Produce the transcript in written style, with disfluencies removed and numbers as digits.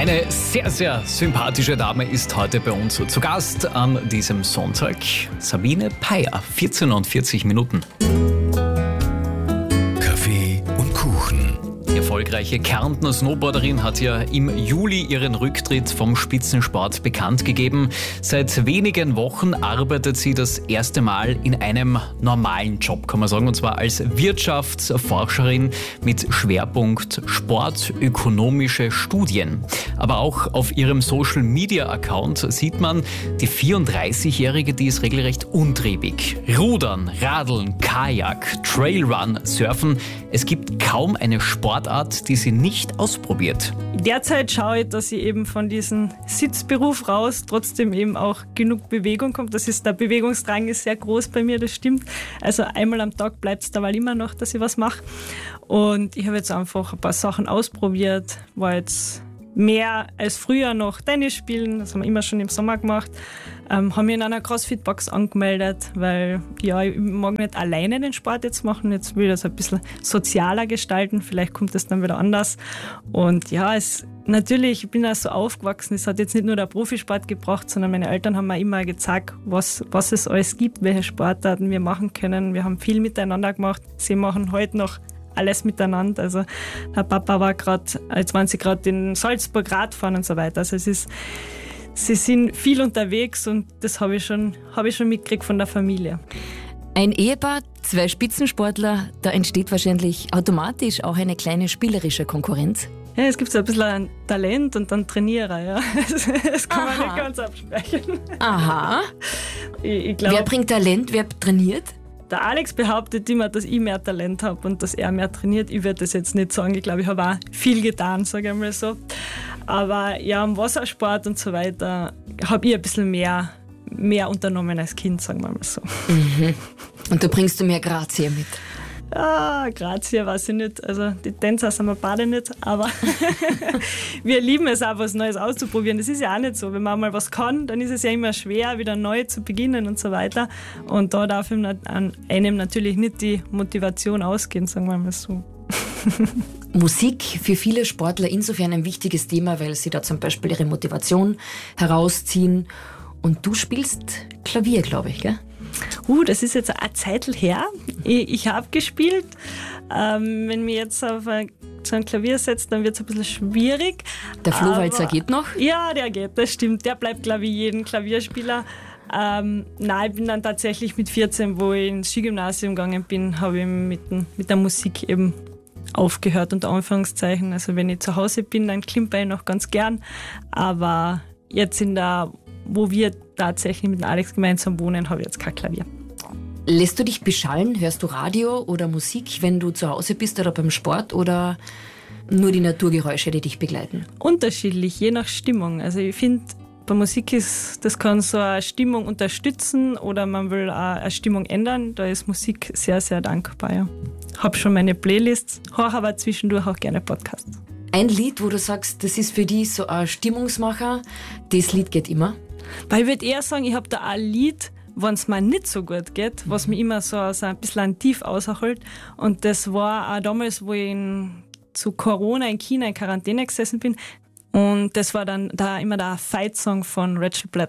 Eine sehr, sehr sympathische Dame ist heute bei uns zu Gast an diesem Sonntag. Sabine Peier, 14:40. Kaffee und Kuchen. Die erfolgreiche Kärntner Snowboarderin hat ja im Juli ihren Rücktritt vom Spitzensport bekannt gegeben. Seit wenigen Wochen arbeitet sie das erste Mal in einem normalen Job, kann man sagen, und zwar als Wirtschaftsforscherin mit Schwerpunkt sportökonomische Studien. Aber auch auf ihrem Social-Media-Account sieht man, die 34-Jährige, die ist regelrecht untriebig. Rudern, Radeln, Kajak, Trailrun, Surfen. Es gibt kaum eine Sportart, die sie nicht ausprobiert. Derzeit schaue ich, dass ich eben von diesem Sitzberuf raus trotzdem eben auch genug Bewegung kommt. Der Bewegungsdrang ist sehr groß bei mir, das stimmt. Also einmal am Tag bleibt es dabei immer noch, dass ich was mache. Und ich habe jetzt einfach ein paar Sachen ausprobiert, war jetzt mehr als früher noch Tennis spielen, das haben wir immer schon im Sommer gemacht. Haben mich in einer CrossFit-Box angemeldet, weil ja, ich mag nicht alleine den Sport jetzt machen, jetzt will ich das ein bisschen sozialer gestalten, vielleicht kommt das dann wieder anders. Und ja, natürlich, ich bin auch so aufgewachsen, es hat jetzt nicht nur der Profisport gebracht, sondern meine Eltern haben mir immer gezeigt, was es alles gibt, welche Sportarten wir machen können. Wir haben viel miteinander gemacht, sie machen heute noch alles miteinander. Also der Papa war jetzt waren sie gerade in Salzburg Radfahren und so weiter. Also sie sind viel unterwegs und das habe ich schon mitgekriegt von der Familie. Ein Ehepaar, 2 Spitzensportler, da entsteht wahrscheinlich automatisch auch eine kleine spielerische Konkurrenz. Ja, es gibt so ein bisschen ein Talent und dann Trainierer, ja. Das kann man nicht ganz absprechen. Aha. Ich glaub, wer bringt Talent, wer trainiert? Der Alex behauptet immer, dass ich mehr Talent habe und dass er mehr trainiert. Ich würde das jetzt nicht sagen. Ich glaube, ich habe auch viel getan, sage ich mal so. Aber ja, im Wassersport und so weiter habe ich ein bisschen mehr unternommen als Kind, sagen wir mal so. Mhm. Und da bringst du mehr Grazie mit? Ah, Grazie weiß ich nicht. Also die Tänzer sind wir beide nicht, aber wir lieben es auch, was Neues auszuprobieren. Das ist ja auch nicht so. Wenn man mal was kann, dann ist es ja immer schwer, wieder neu zu beginnen und so weiter. Und da darf einem natürlich nicht die Motivation ausgehen, sagen wir mal so. Musik für viele Sportler insofern ein wichtiges Thema, weil sie da zum Beispiel ihre Motivation herausziehen. Und du spielst Klavier, glaube ich, gell? Das ist jetzt eine Zeit her. Ich habe gespielt. Wenn mir jetzt auf so ein Klavier setzt, dann wird es ein bisschen schwierig. Der Flohwalzer geht noch? Ja, der geht, das stimmt. Der bleibt, glaube ich, jeden Klavierspieler. Nein, ich bin dann tatsächlich mit 14, wo ich ins Skigymnasium gegangen bin, habe ich mit der Musik eben aufgehört, unter Anführungszeichen. Also wenn ich zu Hause bin, dann klimper ich noch ganz gern. Aber jetzt wo wir tatsächlich mit dem Alex gemeinsam wohnen, habe ich jetzt kein Klavier. Lässt du dich beschallen? Hörst du Radio oder Musik, wenn du zu Hause bist oder beim Sport, oder nur die Naturgeräusche, die dich begleiten? Unterschiedlich, je nach Stimmung. Also ich finde, bei Musik das kann so eine Stimmung unterstützen oder man will auch eine Stimmung ändern. Da ist Musik sehr, sehr dankbar. Ja. Habe schon meine Playlists, höre aber zwischendurch auch gerne Podcasts. Ein Lied, wo du sagst, das ist für dich so ein Stimmungsmacher, das Lied geht immer? Weil ich würde eher sagen, ich habe da ein Lied, wenn es mir nicht so gut geht, was mich immer so ein bisschen ein Tief aushält. Und das war auch damals, wo ich zu Corona in China in Quarantäne gesessen bin. Und das war dann immer der Fight-Song von Rachel Platten.